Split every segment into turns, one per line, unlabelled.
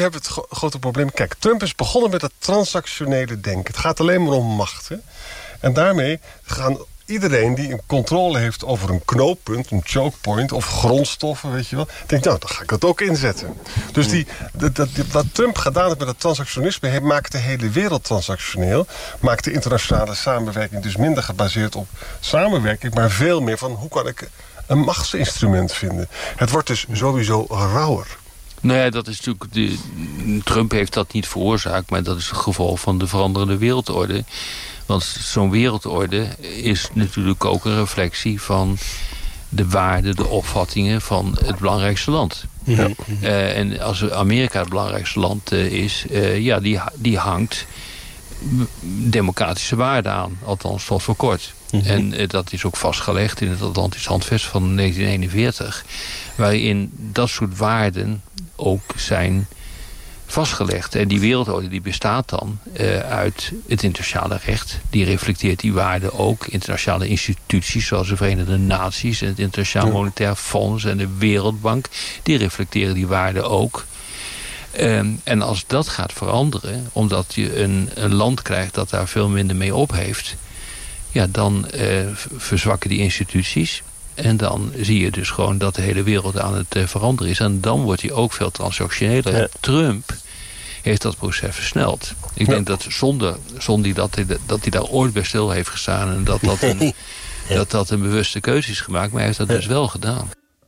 hebben we het grote probleem. Kijk, Trump is begonnen met het transactionele denken. Het gaat alleen maar om macht. Hè? En daarmee gaan iedereen die een controle heeft over een knooppunt, een chokepoint of grondstoffen, weet je wel, denkt, nou, dan ga ik dat ook inzetten. Dus wat Trump gedaan heeft met het transactionisme, maakt de hele wereld transactioneel, maakt de internationale samenwerking dus minder gebaseerd op samenwerking, maar veel meer van hoe kan ik een machtsinstrument vinden. Het wordt dus sowieso rauwer.
Nou ja, dat is natuurlijk Trump heeft dat niet veroorzaakt, maar dat is het gevolg van de veranderende wereldorde. Want zo'n wereldorde is natuurlijk ook een reflectie van de waarden, de opvattingen van het belangrijkste land. Ja. En als Amerika het belangrijkste land is, die hangt democratische waarden aan. Althans, tot voor kort. En dat is ook vastgelegd in het Atlantisch Handvest van 1941. Waarin dat soort waarden ook zijn vastgelegd. En die wereldorde die bestaat dan uit het internationale recht. Die reflecteert die waarden ook. Internationale instituties zoals de Verenigde Naties en het Internationaal Monetair Fonds en de Wereldbank, die reflecteren die waarden ook. En als dat gaat veranderen, omdat je een land krijgt dat daar veel minder mee op heeft, ja, dan verzwakken die instituties. En dan zie je dus gewoon dat de hele wereld aan het veranderen is. En dan wordt hij ook veel transactioneler. Ja. Trump heeft dat proces versneld. Ik denk dat zonder dat hij daar ooit bij stil heeft gestaan en dat een bewuste keuze is gemaakt, maar hij heeft dat dus wel gedaan.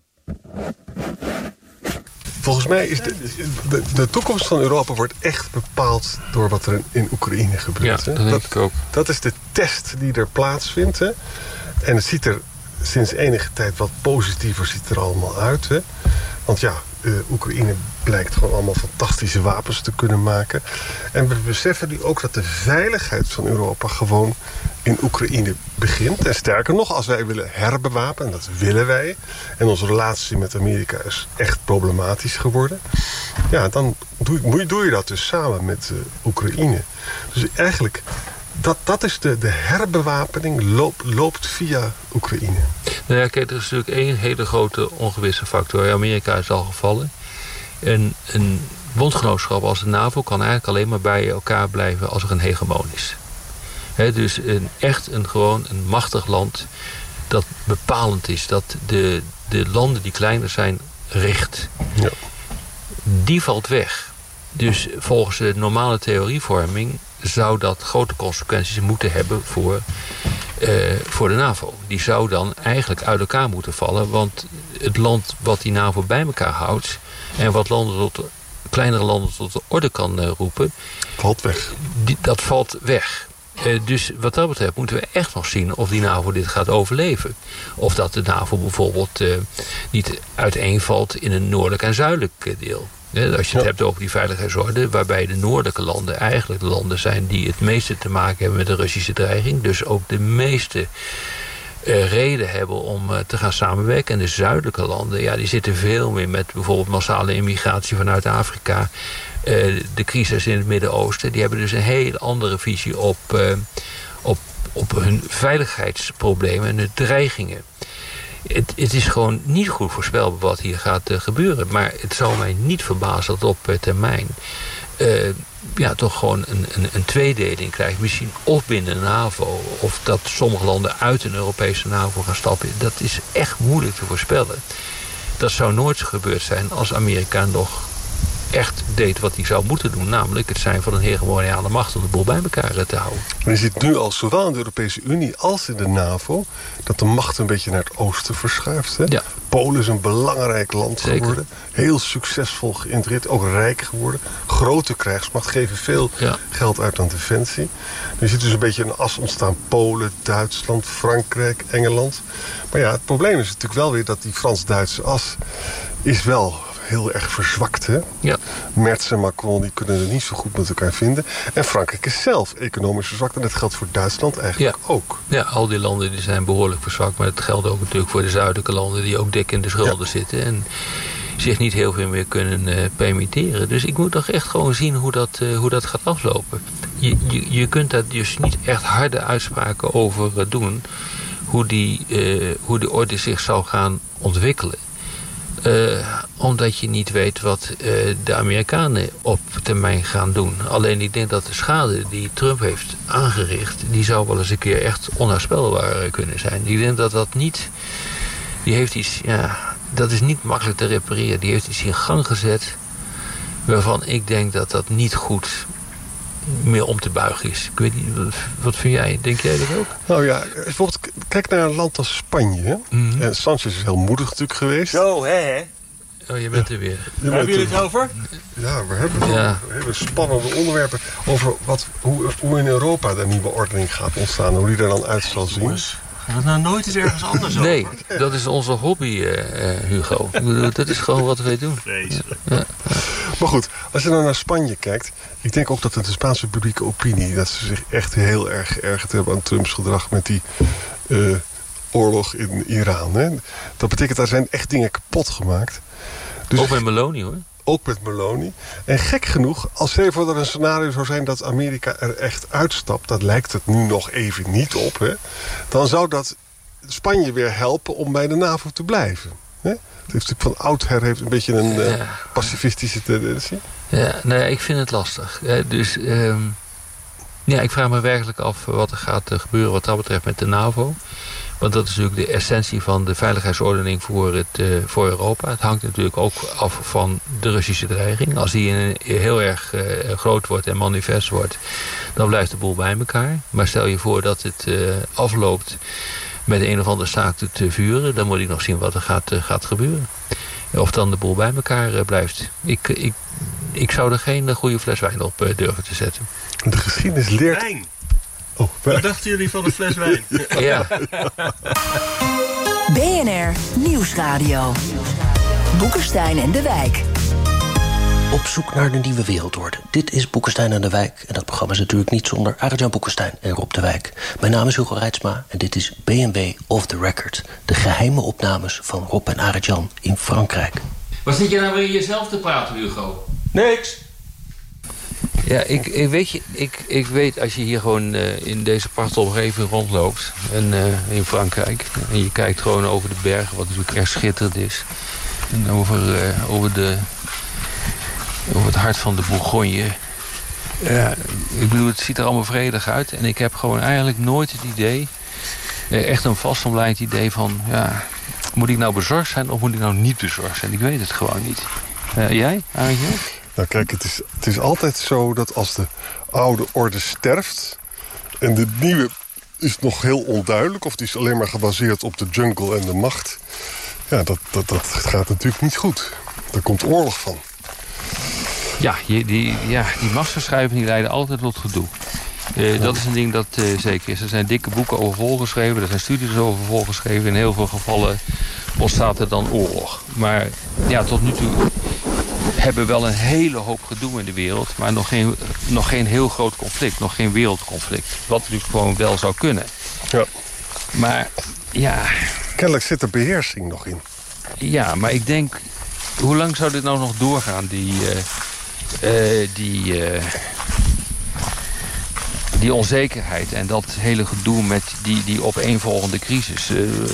Volgens mij is de toekomst van Europa wordt echt bepaald door wat er in Oekraïne gebeurt.
Ja, dat denk ik ook.
Dat is de test die er plaatsvindt. Hè? En het ziet er sinds enige tijd wat positiever ziet er allemaal uit. Hè? Want ja, Oekraïne blijkt gewoon allemaal fantastische wapens te kunnen maken. En we beseffen nu ook dat de veiligheid van Europa gewoon in Oekraïne begint. En sterker nog, als wij willen herbewapenen, en dat willen wij, en onze relatie met Amerika is echt problematisch geworden, ja, dan doe je dat dus samen met Oekraïne. Dus eigenlijk, dat is de herbewapening loopt via Oekraïne.
Nou ja, kijk, er is natuurlijk één hele grote ongewisse factor. Amerika is al gevallen. En een bondgenootschap als de NAVO kan eigenlijk alleen maar bij elkaar blijven als er een hegemoon is. Dus gewoon een machtig land dat bepalend is. Dat de landen die kleiner zijn richt. Ja. Die valt weg. Dus volgens de normale theorievorming zou dat grote consequenties moeten hebben voor de NAVO. Die zou dan eigenlijk uit elkaar moeten vallen. Want het land wat die NAVO bij elkaar houdt en wat kleinere landen tot de orde kan roepen,
valt weg.
Dat valt weg. Dus wat dat betreft moeten we echt nog zien of die NAVO dit gaat overleven. Of dat de NAVO bijvoorbeeld niet uiteenvalt in een noordelijk en zuidelijk deel. Als je het hebt over die veiligheidsorde, waarbij de noordelijke landen eigenlijk de landen zijn die het meeste te maken hebben met de Russische dreiging. Dus ook de meeste reden hebben om te gaan samenwerken. En de zuidelijke landen, ja, die zitten veel meer met bijvoorbeeld massale immigratie vanuit Afrika. De crisis in het Midden-Oosten, die hebben dus een hele andere visie op hun veiligheidsproblemen en hun dreigingen. Het is gewoon niet goed voorspelbaar wat hier gaat gebeuren. Maar het zou mij niet verbazen dat op termijn toch gewoon een tweedeling krijgt. Misschien of binnen de NAVO, of dat sommige landen uit een Europese NAVO gaan stappen. Dat is echt moeilijk te voorspellen. Dat zou nooit zo gebeurd zijn als Amerika nog echt deed wat hij zou moeten doen. Namelijk het zijn van een hegemoniale macht om de boel bij elkaar te houden.
Maar je ziet nu al zowel in de Europese Unie als in de NAVO dat de macht een beetje naar het oosten verschuift. Hè? Ja. Polen is een belangrijk land geworden. Heel succesvol geïntegreerd. Ook rijk geworden. Grote krijgsmacht. Geven veel geld uit aan defensie. Je ziet dus een beetje een as ontstaan. Polen, Duitsland, Frankrijk, Engeland. Maar ja, het probleem is natuurlijk wel weer dat die Frans-Duitse as is wel heel erg verzwakt. Hè? Ja. Merz en Macron die kunnen er niet zo goed met elkaar vinden. En Frankrijk is zelf economisch verzwakt. En dat geldt voor Duitsland eigenlijk ook.
Ja, al die landen die zijn behoorlijk verzwakt. Maar het geldt ook natuurlijk voor de zuidelijke landen die ook dik in de schulden zitten. En zich niet heel veel meer kunnen permitteren. Dus ik moet toch echt gewoon zien hoe dat gaat aflopen. Je kunt daar dus niet echt harde uitspraken over doen. Hoe die orde zich zou gaan ontwikkelen. Omdat je niet weet wat de Amerikanen op termijn gaan doen. Alleen ik denk dat de schade die Trump heeft aangericht, die zou wel eens een keer echt onherstelbaar kunnen zijn. Ik denk dat dat niet... Die heeft iets... dat is niet makkelijk te repareren. Die heeft iets in gang gezet waarvan ik denk dat dat niet goed meer om te buigen is. Ik weet niet, wat vind jij? Denk jij dat ook?
Nou ja, bijvoorbeeld kijk naar een land als Spanje. Hè? Mm-hmm. En Sanchez is heel moedig natuurlijk geweest.
Zo, hè?
Oh, je bent er weer.
Hebben jullie het over?
Ja, we hebben hele spannende onderwerpen over hoe in Europa de nieuwe ordening gaat ontstaan. Hoe die er dan uit zal zien.
Gaan we het nou nooit eens ergens anders over?
Nee, dat is onze hobby, Hugo. Dat is gewoon wat wij doen.
Vreselijk.
Ja. Maar goed, als je nou naar Spanje kijkt... ik denk ook dat in de Spaanse publieke opinie... dat ze zich echt heel erg geërgerd hebben aan Trumps gedrag... met die oorlog in Iran. Hè? Dat betekent, daar zijn echt dingen kapot gemaakt.
Dus, ook met Meloni, hoor.
Ook met Meloni. En gek genoeg, als er een scenario zou zijn... dat Amerika er echt uitstapt... dat lijkt het nu nog even niet op... Hè, dan zou dat Spanje weer helpen om bij de NAVO te blijven. Hè? Het heeft natuurlijk van oudsher heeft een beetje een pacifistische tendentie.
Ja, nou ja, ik vind het lastig. Dus ik vraag me werkelijk af wat er gaat gebeuren... wat dat betreft met de NAVO. Want dat is natuurlijk de essentie van de veiligheidsordening voor Europa. Het hangt natuurlijk ook af van de Russische dreiging. Als die heel erg groot wordt en manifest wordt... dan blijft de boel bij elkaar. Maar stel je voor dat het afloopt met een of andere zaak te vuren... dan moet ik nog zien wat er gaat gebeuren. Of dan de boel bij elkaar blijft. Ik zou er geen goede fles wijn op durven te zetten.
De geschiedenis leert...
Wijn. Wat dachten jullie van een fles wijn?
Ja.
BNR Nieuwsradio. Boekenstein en de Wijk.
Op zoek naar de nieuwe wereldorde. Dit is Boekenstein en de Wijk. En dat programma is natuurlijk niet zonder Arjan Boekenstein en Rob de Wijk. Mijn naam is Hugo Reitsma en dit is BMW Off the Record. De geheime opnames van Rob en Arjan in Frankrijk.
Wat zit je nou weer jezelf te praten, Hugo?
Niks.
Ja, ik weet als je hier gewoon in deze prachtige omgeving rondloopt... en in Frankrijk, en je kijkt gewoon over de bergen... wat natuurlijk erg schitterend is... en over het hart van de Bourgogne... ik bedoel, het ziet er allemaal vredig uit... en ik heb gewoon eigenlijk nooit het idee... echt een vastomlijnd idee van... moet ik nou bezorgd zijn of moet ik nou niet bezorgd zijn? Ik weet het gewoon niet. Jij, Arjen?
Nou kijk, het is altijd zo dat als de oude orde sterft... en de nieuwe is nog heel onduidelijk... of die is alleen maar gebaseerd op de jungle en de macht... ja, dat gaat natuurlijk niet goed. Daar komt oorlog van.
Ja, die machtsverschuivingen die leiden altijd tot gedoe. Dat is een ding dat zeker is. Er zijn dikke boeken over volgeschreven. Er zijn studies over volgeschreven. In heel veel gevallen ontstaat er dan oorlog. Maar ja, tot nu toe... hebben we wel een hele hoop gedoe in de wereld... maar nog geen heel groot conflict, nog geen wereldconflict. Wat natuurlijk gewoon wel zou kunnen.
Ja.
Maar ja...
Kennelijk zit er beheersing nog in.
Ja, maar ik denk... hoe lang zou dit nou nog doorgaan, die onzekerheid... en dat hele gedoe met die opeenvolgende crisis...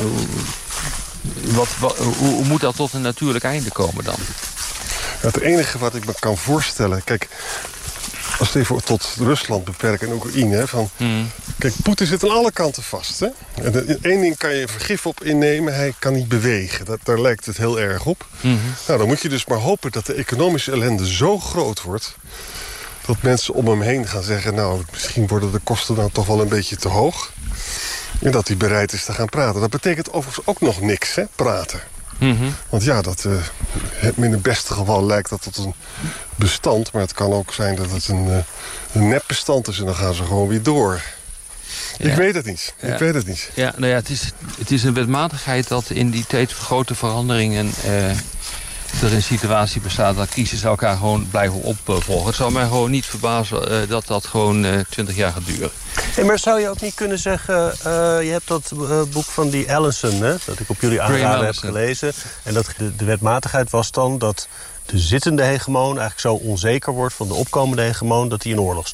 hoe moet dat tot een natuurlijk einde komen dan?
Het enige wat ik me kan voorstellen... Kijk, als we even tot Rusland beperken en Oekraïne... Kijk, Poetin zit aan alle kanten vast. Hè? En één ding kan je vergif op innemen, hij kan niet bewegen. Daar lijkt het heel erg op.
Mm-hmm.
Nou, dan moet je dus maar hopen dat de economische ellende zo groot wordt... dat mensen om hem heen gaan zeggen... nou, misschien worden de kosten dan toch wel een beetje te hoog. En dat hij bereid is te gaan praten. Dat betekent overigens ook nog niks, hè, praten.
Mm-hmm.
Want ja, in het beste geval lijkt dat tot een bestand... maar het kan ook zijn dat het een nepbestand is... en dan gaan ze gewoon weer door. Ja. Ik weet het niet.
Ja.
Ik weet het niet.
Ja, nou ja, het is een wetmatigheid dat in die tijd van grote veranderingen... er een situatie bestaat dat kiezers elkaar gewoon blijven opvolgen. Het zou mij gewoon niet verbazen dat gewoon 20 jaar gaat duren.
Hey, maar zou je ook niet kunnen zeggen... je hebt dat boek van die Allison, hè, dat ik op jullie aanraden heb gelezen. En dat de wetmatigheid was dan dat de zittende hegemoon eigenlijk zo onzeker wordt... van de opkomende hegemoon dat hij een oorlog start.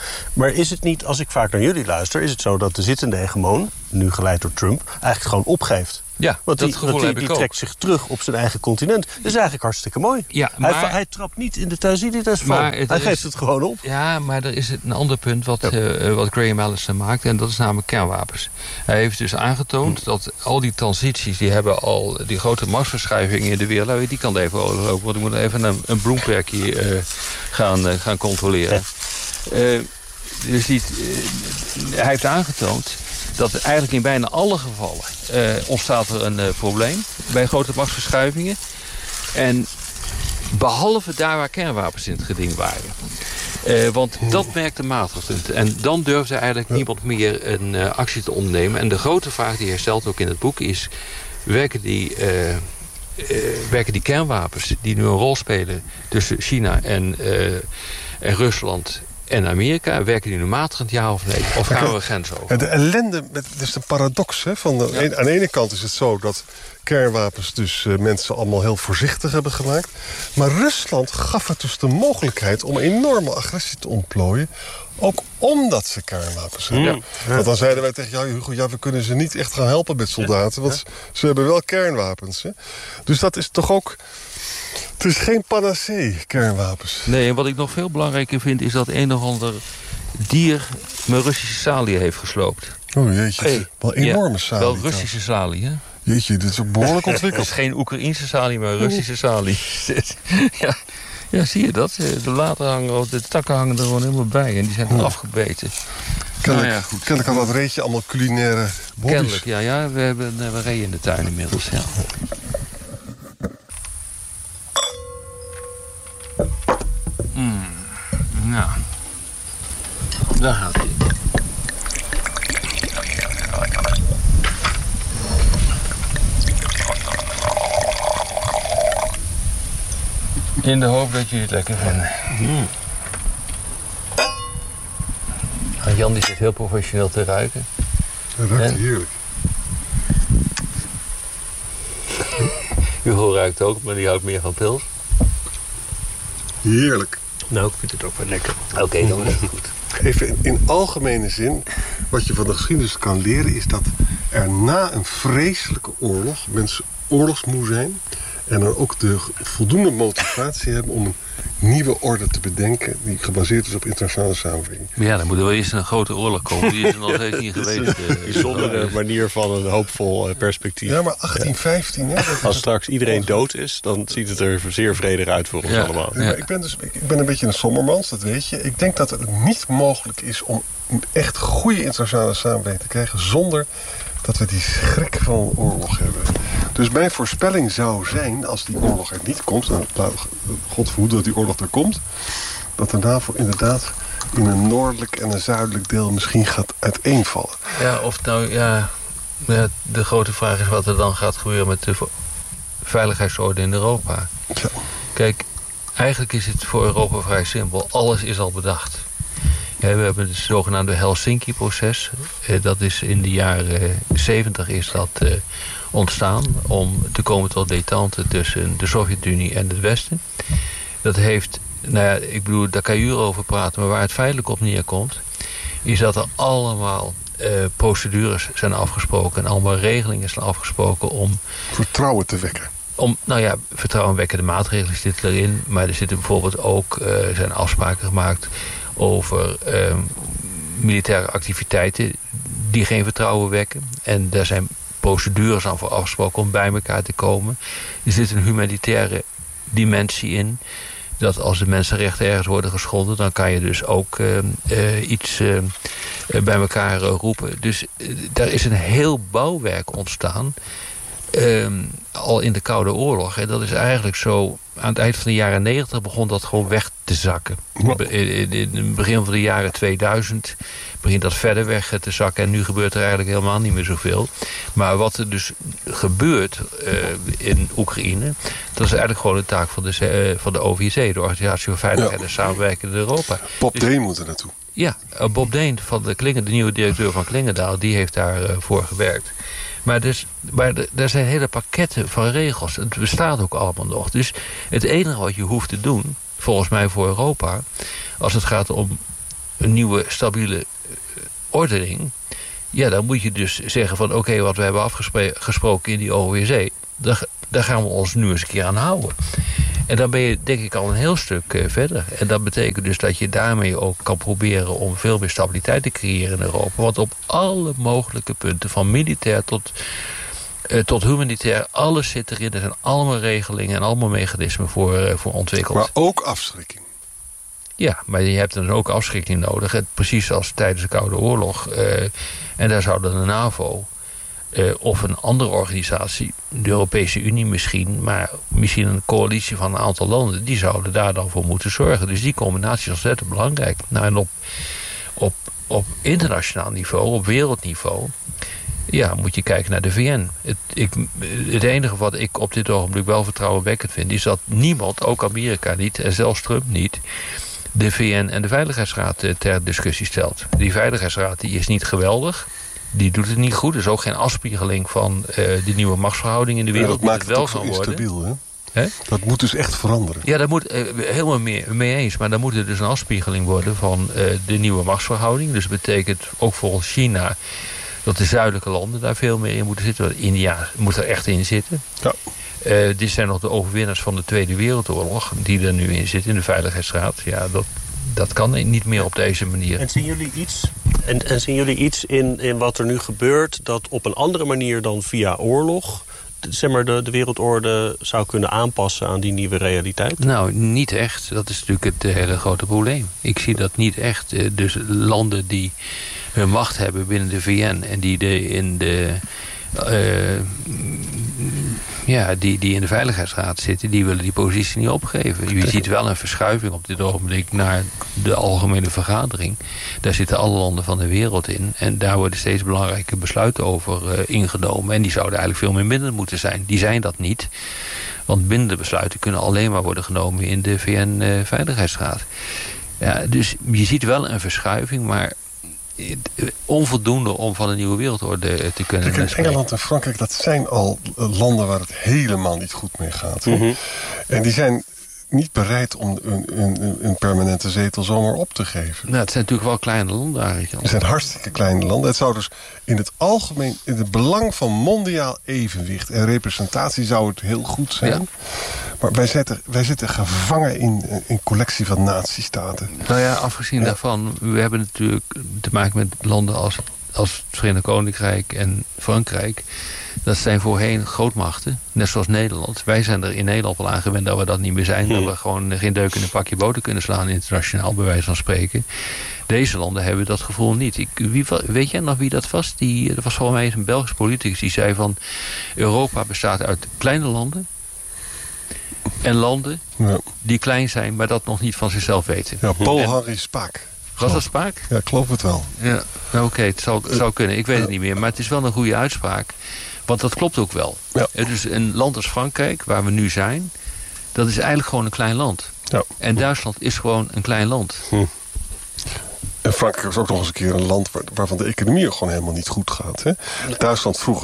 Maar is het niet, als ik vaak naar jullie luister, is het zo dat de zittende hegemoon, nu geleid door Trump, eigenlijk gewoon opgeeft?
Ja,
Want
dat gevoel heb ik ook.
die trekt zich terug op zijn eigen continent. Dat is eigenlijk hartstikke mooi.
Ja, maar
hij trapt niet in de Thucydides van. Hij geeft het gewoon op.
Ja, maar er is een ander punt wat Graham Allison maakt. En dat is namelijk kernwapens. Hij heeft dus aangetoond dat al die transities, die hebben al die grote machtsverschuivingen in de wereld. Die kan even overlopen, want ik moet even een Bloomberg hier gaan controleren. Dus hij heeft aangetoond dat eigenlijk in bijna alle gevallen ontstaat er een probleem bij grote machtsverschuivingen. En behalve daar waar kernwapens in het geding waren. Want dat merkte Maarten. En dan durfde eigenlijk niemand meer een actie te ondernemen. En de grote vraag die hij stelt ook in het boek is, werken die kernwapens die nu een rol spelen tussen China en Rusland en Amerika, werken die nu matigend, ja of nee? Of gaan we een grens over?
De ellende, het is een paradox. Hè? Aan de ene kant is het zo dat kernwapens dus mensen allemaal heel voorzichtig hebben gemaakt. Maar Rusland gaf het dus de mogelijkheid om enorme agressie te ontplooien. Ook omdat ze kernwapens hebben. Ja. Want dan zeiden wij tegen jou, Hugo, we kunnen ze niet echt gaan helpen met soldaten. Want ze hebben wel kernwapens. Hè? Dus dat is toch ook... Het is geen panacee, kernwapens.
Nee, en wat ik nog veel belangrijker vind, is dat een of ander dier mijn Russische salie heeft gesloopt.
Oh jeetje, wel enorme salie.
Wel Russische salie, hè?
Jeetje, dit is ook behoorlijk ontwikkeld.
Het is geen Oekraïnse salie, maar een Russische salie. Ja, zie je dat? De bladeren hangen, de takken hangen er gewoon helemaal bij. En die zijn er afgebeten.
Kennelijk had dat reetje allemaal culinaire hobby's.
Kennelijk, ja. We reden in de tuin inmiddels, ja. Nou, daar gaat hij. In de hoop dat jullie het lekker vinden. Jan die zit heel professioneel te ruiken.
Dat ruikt heerlijk.
Hugo ruikt ook, maar die houdt meer van pils.
Heerlijk.
Nou, ik vind het ook wel lekker.
Oké, dan is het goed.
Even in algemene zin, wat je van de geschiedenis kan leren, is dat er na een vreselijke oorlog mensen oorlogsmoe zijn en dan ook de voldoende motivatie hebben om een nieuwe orde te bedenken die gebaseerd is op internationale samenwerking.
Maar ja, dan moet er wel eerst een grote oorlog komen. Die is er nog steeds niet geweest.
Een bijzondere manier van een hoopvol perspectief.
Ja, maar 1815... Ja. Hè,
als straks iedereen dood is, dan ziet het er zeer vredig uit voor ons allemaal.
Ja, maar ik ben een beetje een sombermans, dat weet je. Ik denk dat het niet mogelijk is om echt goede internationale samenwerking te krijgen zonder dat we die schrik van een oorlog hebben. Dus mijn voorspelling zou zijn, als die oorlog er niet komt, God verhoede dat die oorlog er komt, dat de NAVO inderdaad in een noordelijk en een zuidelijk deel misschien gaat uiteenvallen.
Ja, of nou, de grote vraag is wat er dan gaat gebeuren met de veiligheidsorde in Europa.
Ja.
Kijk, eigenlijk is het voor Europa vrij simpel. Alles is al bedacht. We hebben het zogenaamde Helsinki-proces. Dat is in de jaren 70 is dat ontstaan om te komen tot détente tussen de Sovjet-Unie en het Westen. Dat heeft, ik bedoel, daar kan je uren over praten, maar waar het feitelijk op neerkomt, is dat er allemaal procedures zijn afgesproken en allemaal regelingen zijn afgesproken om
vertrouwen te wekken.
Vertrouwen wekkende maatregelen zitten erin, maar er zitten bijvoorbeeld ook zijn afspraken gemaakt over militaire activiteiten die geen vertrouwen wekken. En daar zijn procedures aan voor afgesproken om bij elkaar te komen. Er zit een humanitaire dimensie in. Dat als de mensenrechten ergens worden geschonden, dan kan je dus ook iets bij elkaar roepen. Dus daar is een heel bouwwerk ontstaan. Al in de Koude Oorlog. En dat is eigenlijk zo, aan het eind van de jaren 90 begon dat gewoon weg te zakken. In het begin van de jaren 2000 begint dat verder weg te zakken. En nu gebeurt er eigenlijk helemaal niet meer zoveel. Maar wat er dus gebeurt in Oekraïne, dat is eigenlijk gewoon een taak van de OVSE, de Organisatie voor Veiligheid en Samenwerking in Europa.
Bob Deen moet er naartoe.
Ja, Bob Deen, van de nieuwe directeur van Klingendaal, die heeft daarvoor gewerkt. Maar er zijn hele pakketten van regels. Het bestaat ook allemaal nog. Dus het enige wat je hoeft te doen, volgens mij voor Europa, als het gaat om een nieuwe stabiele ordening. Ja, dan moet je dus zeggen van oké, wat we hebben afgesproken in die OWC, daar gaan we ons nu eens een keer aan houden. En dan ben je denk ik al een heel stuk verder. En dat betekent dus dat je daarmee ook kan proberen om veel meer stabiliteit te creëren in Europa. Want op alle mogelijke punten, van militair tot humanitair, alles zit erin. Er zijn allemaal regelingen en allemaal mechanismen voor ontwikkeld.
Maar ook afschrikking.
Ja, maar je hebt dan ook afschrikking nodig. Precies als tijdens de Koude Oorlog. En daar zou dan de NAVO of een andere organisatie, de Europese Unie misschien, maar misschien een coalitie van een aantal landen, die zouden daar dan voor moeten zorgen. Dus die combinatie is ontzettend belangrijk. Nou, en op internationaal niveau, op wereldniveau, ja, moet je kijken naar de VN. Het enige wat ik op dit ogenblik wel vertrouwenwekkend vind, is dat niemand, ook Amerika niet en zelfs Trump niet, de VN en de Veiligheidsraad ter discussie stelt. Die Veiligheidsraad die is niet geweldig. Die doet het niet goed. Er is ook geen afspiegeling van die nieuwe machtsverhouding in de wereld.
Dat maakt het wel zo instabiel, hè? Dat moet dus echt veranderen.
Ja, daar moet helemaal mee eens. Maar dan moet er dus een afspiegeling worden van de nieuwe machtsverhouding. Dus dat betekent ook voor China dat de zuidelijke landen daar veel meer in moeten zitten. India moet er echt in zitten. Ja. Dit zijn nog de overwinnaars van de Tweede Wereldoorlog die er nu in zitten in de Veiligheidsraad. Ja, dat kan niet meer op deze manier.
En zien jullie iets in wat er nu gebeurt, dat op een andere manier dan via oorlog, zeg maar, de wereldorde zou kunnen aanpassen aan die nieuwe realiteit?
Nou, niet echt. Dat is natuurlijk het hele grote probleem. Ik zie dat niet echt. Dus landen die hun macht hebben binnen de VN en die die in de Veiligheidsraad zitten, die willen die positie niet opgeven. Je ziet wel een verschuiving op dit ogenblik naar de algemene vergadering. Daar zitten alle landen van de wereld in. En daar worden steeds belangrijke besluiten over ingenomen. En die zouden eigenlijk veel meer bindend moeten zijn. Die zijn dat niet. Want bindende besluiten kunnen alleen maar worden genomen in de VN-veiligheidsraad. Ja, dus je ziet wel een verschuiving, maar onvoldoende om van een nieuwe wereldorde te kunnen spreken.
Engeland en Frankrijk, dat zijn al landen waar het helemaal niet goed mee gaat. Mm-hmm. En die zijn niet bereid om een permanente zetel zomaar op te geven.
Nou, het zijn natuurlijk wel kleine landen eigenlijk.
Het zijn hartstikke kleine landen. Het zou dus in het algemeen, in het belang van mondiaal evenwicht en representatie zou het heel goed zijn. Ja. Maar wij zitten gevangen in collectie van natiestaten.
Nou ja, afgezien daarvan, we hebben natuurlijk te maken met landen als het Verenigd Koninkrijk en Frankrijk. Dat zijn voorheen grootmachten, net zoals Nederland. Wij zijn er in Nederland wel aan gewend dat we dat niet meer zijn. Dat we gewoon geen deuk in een pakje boter kunnen slaan internationaal, bij wijze van spreken. Deze landen hebben dat gevoel niet. Weet jij nog wie dat was? Dat was volgens mij een Belgisch politicus die zei van Europa bestaat uit kleine landen en landen die klein zijn, maar dat nog niet van zichzelf weten.
Ja, Paul-Henri Spaak.
Was dat Spaak?
Ja, ik geloof het wel.
Ja, nou oké, het zou kunnen. Ik weet het niet meer. Maar het is wel een goede uitspraak. Want dat klopt ook wel. Ja. Dus een land als Frankrijk, waar we nu zijn, dat is eigenlijk gewoon een klein land. Ja. En Duitsland is gewoon een klein land.
En Frankrijk is ook nog eens een keer een land waarvan de economie gewoon helemaal niet goed gaat. Hè? Duitsland vroeger